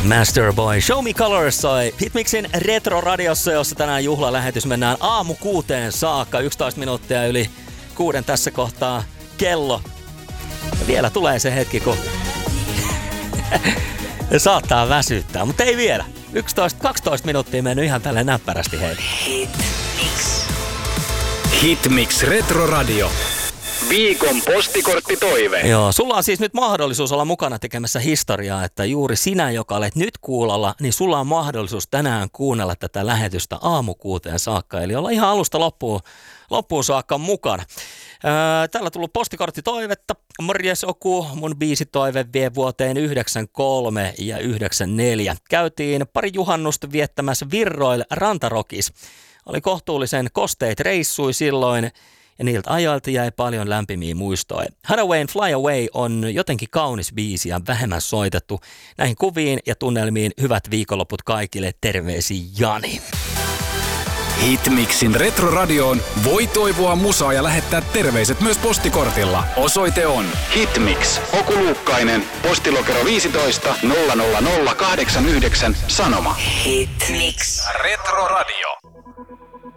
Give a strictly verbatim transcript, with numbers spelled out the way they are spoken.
Masterboy, Show Me Colors soi Hitmixin Retro-radiossa, jossa tänään juhlalähetys mennään aamu kuuteen saakka. yksitoista minuuttia yli kuuden tässä kohtaa kello. Ja vielä tulee se hetki, kun saattaa väsyttää, mutta ei vielä. yksitoista kaksitoista minuuttia mennyt ihan tälle näppärästi hei. Hitmix. Hitmix Retro-radio. Viikon postikorttitoive. Joo, sulla on siis nyt mahdollisuus olla mukana tekemässä historiaa, että juuri sinä, joka olet nyt kuulolla, niin sulla on mahdollisuus tänään kuunnella tätä lähetystä aamukuuteen saakka. Eli olla ihan alusta loppuun, loppuun saakka mukana. Öö, täällä on tullut postikorttitoivetta. Morjes Oku, mun biisitoive vie vuoteen yhdeksänkymmentäkolme ja yhdeksänkymmentäneljä. Käytiin pari juhannusta viettämässä Virroil Rantarokis. Oli kohtuullisen kosteet reissui silloin. Ja niiltä ajoilta jäi paljon lämpimiä muistoja. Hadawayn Fly Away on jotenkin kaunis biisi ja vähemmän soitettu. Näihin kuviin ja tunnelmiin hyvät viikonloput kaikille. Terveisiin Jani. Hitmixin Retro-radioon voi toivoa musaa ja lähettää terveiset myös postikortilla. Osoite on Hitmix, Oku Luukkainen, postilokero viisitoista nolla nolla nolla kahdeksan yhdeksän, Sanoma. Hitmix. Retro-radio.